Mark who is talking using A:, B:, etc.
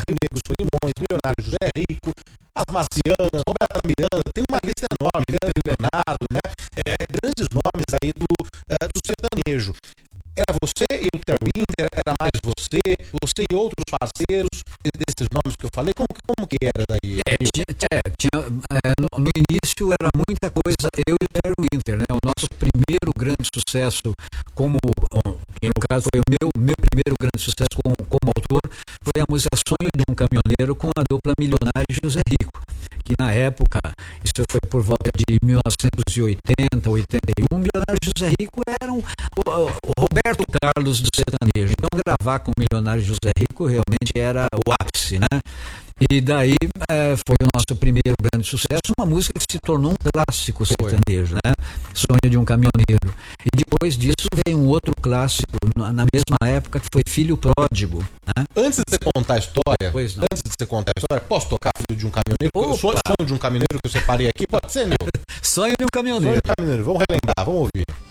A: Negro, Solimões, Milionário José Rico, As Marcianas, Roberta Miranda, tem uma lista enorme, Leandro e Leonardo, né? Grandes nomes aí do sertanejo. Era você e o Theo Winter, era mais você e outros parceiros desses nomes que eu falei, como que era daí?
B: No início era muita coisa, eu e o Theo Winter, né? O nosso primeiro grande sucesso que no caso foi o meu primeiro grande sucesso como autor, foi a música Sonho de um Caminhoneiro com a dupla Milionário e José Rico, que na época, isso foi por volta de 1980, 81, Milionário e José Rico eram o Roberto Carlos do sertanejo. Então gravar com Milionário e José Rico realmente era o ápice, né? E daí foi o nosso primeiro grande sucesso, uma música que se tornou um clássico sertanejo, né? Sonho de um Caminhoneiro. E depois disso veio um outro clássico, na mesma época, que foi Filho Pródigo, né?
A: Antes de você contar a história, posso tocar Filho de um Caminhoneiro? Sonho de um Caminhoneiro que eu separei aqui, pode ser, Nil?
B: Sonho de um Caminhoneiro.
A: Sonho de um Caminhoneiro, vamos relembrar, vamos ouvir.